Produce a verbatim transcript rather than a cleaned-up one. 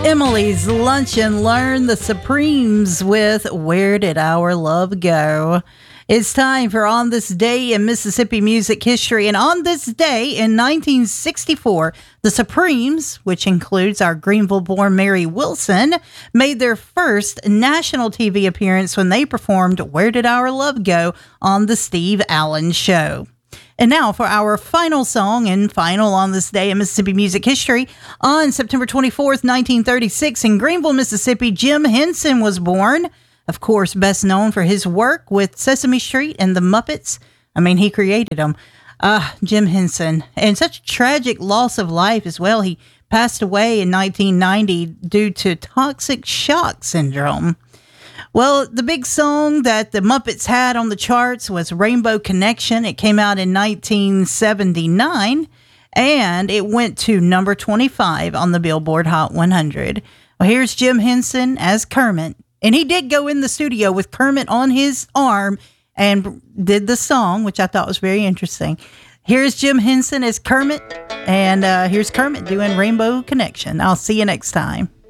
Emily's Lunch and Learn, the Supremes with Where Did Our Love Go? It's time for On This Day in Mississippi Music History. And on this day in nineteen sixty-four, the Supremes, which includes our Greenville-born Mary Wilson, made their first national T V appearance when they performed Where Did Our Love Go on The Steve Allen Show. And now for our final song and final on this day in Mississippi music history. On September twenty-fourth, nineteen thirty-six, in Greenville, Mississippi, Jim Henson was born. Of course, best known for his work with Sesame Street and the Muppets. I mean, he created them. Uh, Jim Henson. And such a tragic loss of life as well. He passed away in nineteen ninety due to toxic shock syndrome. Well, the big song that the Muppets had on the charts was Rainbow Connection. It came out in nineteen seventy-nine, and it went to number twenty-five on the Billboard Hot one hundred. Well, here's Jim Henson as Kermit, and he did go in the studio with Kermit on his arm and did the song, which I thought was very interesting. Here's Jim Henson as Kermit, and uh, here's Kermit doing Rainbow Connection. I'll see you next time.